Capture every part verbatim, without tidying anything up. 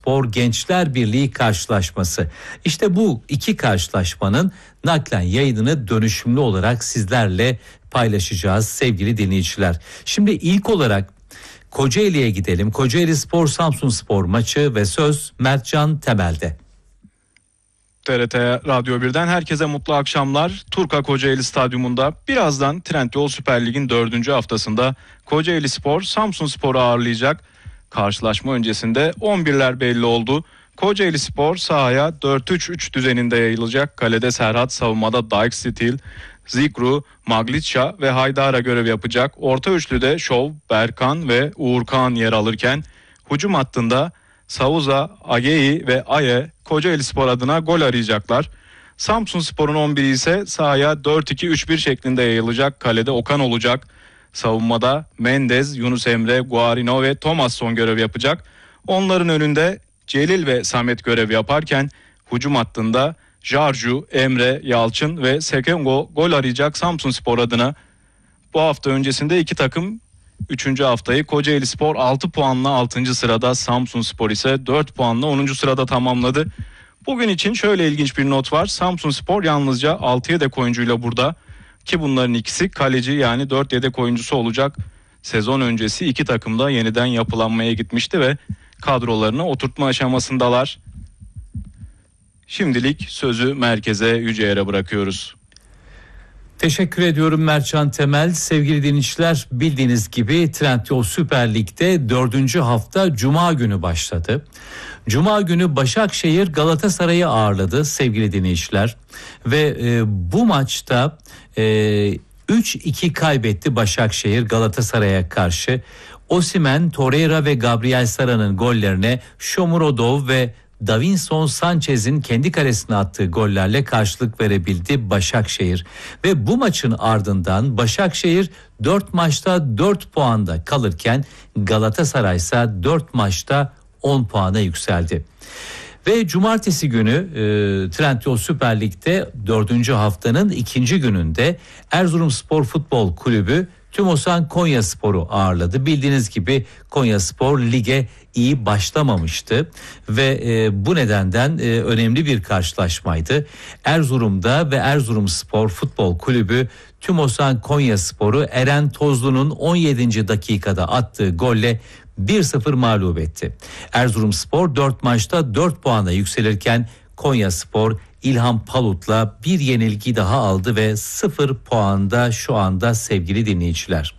Spor Gençler Birliği karşılaşması. İşte bu iki karşılaşmanın naklen yayınını dönüşümlü olarak sizlerle paylaşacağız sevgili dinleyiciler. Şimdi ilk olarak Kocaeli'ye gidelim. Kocaeli Spor Samsunspor maçı ve söz Mertcan Temel'de. T R T Radyo birden herkese mutlu akşamlar. Turka Kocaeli Stadyumunda birazdan Trendyol Süper Lig'in dördüncü haftasında Kocaeli Spor Samsunspor'u ağırlayacak. Karşılaşma öncesinde on birler belli oldu. Kocaeli Spor sahaya dört üç üç düzeninde yayılacak. Kalede Serhat, savunmada Dijkstil, Zikru, Maglica ve Haydara görev yapacak. Orta üçlüde Şov, Berkan ve Uğurkan yer alırken hücum hattında Sauza, Ageyi ve Aye Kocaeli Spor adına gol arayacaklar. Samsunspor'un on biri ise sahaya dört iki üç bir şeklinde yayılacak. Kalede Okan olacak. Savunmada Mendez, Yunus Emre, Guarino ve Thomasson görev yapacak. Onların önünde Celil ve Samet görev yaparken hücum hattında Jarju, Emre, Yalçın ve Sekengo gol arayacak Samsunspor adına. Bu hafta öncesinde iki takım üçüncü haftayı Kocaeli Spor altı puanla altıncı sırada, Samsunspor ise dört puanla onuncu sırada tamamladı. Bugün için şöyle ilginç bir not var. Samsunspor yalnızca altı yedek oyuncuyla burada ki bunların ikisi kaleci, yani dört yedek oyuncusu olacak. Sezon öncesi iki takım da yeniden yapılanmaya gitmişti ve kadrolarını oturtma aşamasındalar. Şimdilik sözü merkeze, Yüceyer'e bırakıyoruz. Teşekkür ediyorum Mertcan Temel. Sevgili dinleyiciler, bildiğiniz gibi Trendyol Süper Lig'de dördüncü hafta Cuma günü başladı. Cuma günü Başakşehir Galatasaray'ı ağırladı sevgili dinleyiciler. Ve e, bu maçta e, üç iki kaybetti Başakşehir Galatasaray'a karşı. Osimhen, Torreira ve Gabriel Sara'nın gollerine Shomurodov ve Davinson Sanchez'in kendi kalesine attığı gollerle karşılık verebildi Başakşehir. Ve bu maçın ardından Başakşehir dört maçta dört puanda kalırken Galatasaray ise dört maçta on puana yükseldi. Ve cumartesi günü e, Trendyol Süper Lig'de dördüncü haftanın ikinci gününde Erzurumspor Futbol Kulübü Tümosan Konyaspor'u ağırladı. Bildiğiniz gibi Konyaspor lige iyi başlamamıştı ve e, bu nedenden e, önemli bir karşılaşmaydı. Erzurum'da ve Erzurumspor Futbol Kulübü Tümosan Konyaspor'u Eren Tozlu'nun on yedinci dakikada attığı golle bir sıfır mağlup etti. Erzurumspor dört maçta dört puana yükselirken Konyaspor İlhan Palut'la bir yenilgi daha aldı ve sıfır puanda şu anda sevgili dinleyiciler.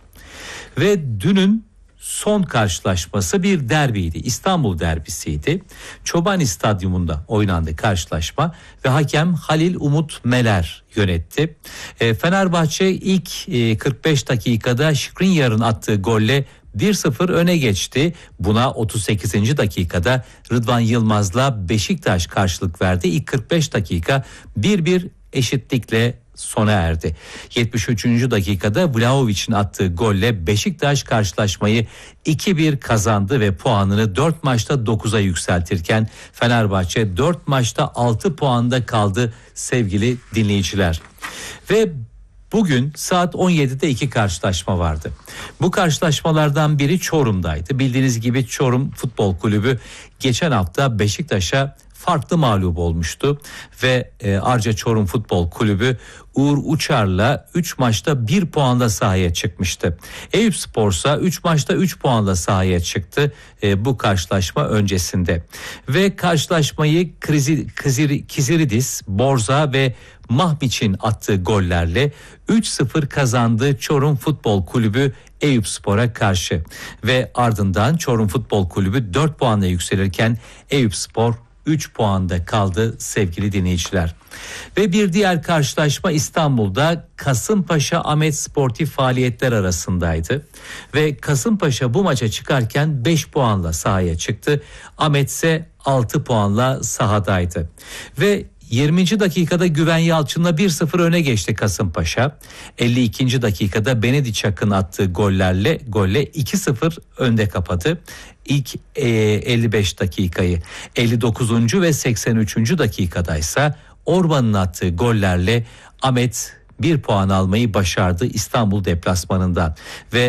Ve dünün son karşılaşması bir derbiydi. İstanbul derbisiydi. Çobani Stadyumunda oynandı karşılaşma ve hakem Halil Umut Meler yönetti. E, Fenerbahçe ilk e, kırk beş dakikada Skriniar'ın attığı golle bir sıfır öne geçti. Buna otuz sekizinci dakikada Rıdvan Yılmaz'la Beşiktaş karşılık verdi. İlk kırk beş dakika bir bir eşitlikle sona erdi. yetmiş üçüncü dakikada Vlahovic'in attığı golle Beşiktaş karşılaşmayı iki bir kazandı ve puanını dört maçta dokuza yükseltirken Fenerbahçe dört maçta altı puanda kaldı sevgili dinleyiciler. Ve bugün saat on yedide iki karşılaşma vardı. Bu karşılaşmalardan biri Çorum'daydı. Bildiğiniz gibi Çorum Futbol Kulübü geçen hafta Beşiktaş'a farklı mağlup olmuştu ve e, Arca Çorum Futbol Kulübü Uğur Uçar'la üç maçta bir puanla sahaya çıkmıştı. Eyüpspor ise üç maçta üç puanla sahaya çıktı e, bu karşılaşma öncesinde. Ve karşılaşmayı Krizi, Kizir, Kiziridis, Borza ve Mahmiç'in attığı gollerle üç sıfır kazandı Çorum Futbol Kulübü Eyüpspor'a karşı. Ve ardından Çorum Futbol Kulübü dört puanla yükselirken Eyüpspor üç puanda kaldı sevgili dinleyiciler. Ve bir diğer karşılaşma İstanbul'da Kasımpaşa Ahmet Sportif Faaliyetler arasındaydı. Ve Kasımpaşa bu maça çıkarken beş puanla sahaya çıktı. Ahmet ise altı puanla sahadaydı. Ve yirminci dakikada Güven Yalçın'la bir sıfır öne geçti Kasımpaşa. elli ikinci dakikada Benedi Çakın attığı gollerle golle iki sıfır önde kapadı. İlk e, elli beş dakikayı elli dokuzuncu ve seksen üçüncü dakikadaysa Orban'ın attığı gollerle Ahmet bir puan almayı başardı İstanbul deplasmanından ve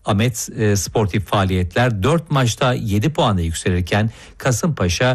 Ahmet e, sportif faaliyetler dört maçta yedi puanla yükselirken Kasımpaşa